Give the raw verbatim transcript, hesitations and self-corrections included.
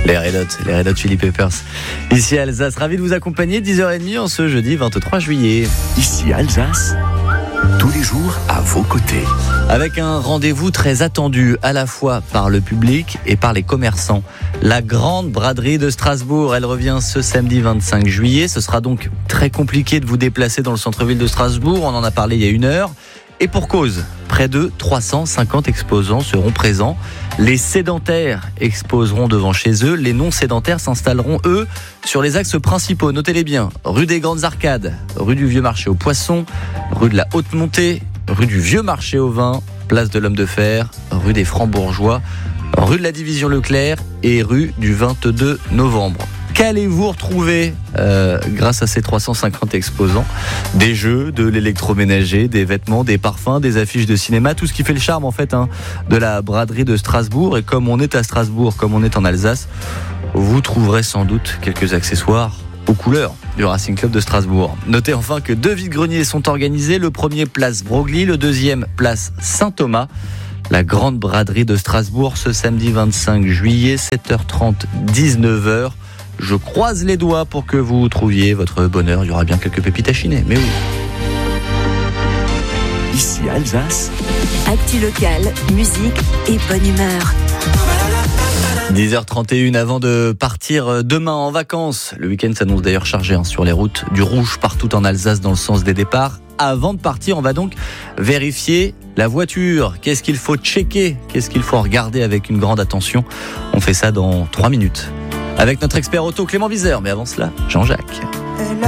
Les Red Hot, les Red Hot Chili Peppers. Ici Alsace, ravi de vous accompagner, dix heures trente en ce jeudi vingt-trois juillet. Ici Alsace, tous les jours à vos côtés. Avec un rendez-vous très attendu à la fois par le public et par les commerçants. La grande braderie de Strasbourg, elle revient ce samedi vingt-cinq juillet. Ce sera donc très compliqué de vous déplacer dans le centre-ville de Strasbourg. On en a parlé il y a une heure. Et pour cause, près de trois cent cinquante exposants seront présents. Les sédentaires exposeront devant chez eux. Les non-sédentaires s'installeront, eux, sur les axes principaux. Notez-les bien. Rue des Grandes Arcades, rue du Vieux Marché aux Poissons, rue de la Haute Montée, rue du Vieux Marché au Vin, place de l'Homme de Fer, rue des Francs-Bourgeois, rue de la Division Leclerc et rue du vingt-deux novembre. Qu'allez-vous retrouver euh, grâce à ces trois cent cinquante exposants? Des jeux, de l'électroménager, des vêtements, des parfums, des affiches de cinéma, tout ce qui fait le charme en fait hein, de la braderie de Strasbourg. Et comme on est à Strasbourg, comme on est en Alsace, vous trouverez sans doute quelques accessoires aux couleurs du Racing Club de Strasbourg. Notez enfin que deux vide-greniers sont organisés. Le premier place Broglie, le deuxième place Saint-Thomas. La grande braderie de Strasbourg ce samedi vingt-cinq juillet, sept heures trente, dix-neuf heures. Je croise les doigts pour que vous trouviez votre bonheur. Il y aura bien quelques pépites à chiner, mais oui. Ici Alsace. Actu locale, musique et bonne humeur. dix heures trente et une avant de partir demain en vacances. Le week-end s'annonce d'ailleurs chargé hein, sur les routes. Du rouge partout en Alsace dans le sens des départs. Avant de partir, on va donc vérifier la voiture. Qu'est-ce qu'il faut checker? Qu'est-ce qu'il faut regarder avec une grande attention? On fait ça dans trois minutes. Avec notre expert auto Clément Viseur. Mais avant cela, Jean-Jacques.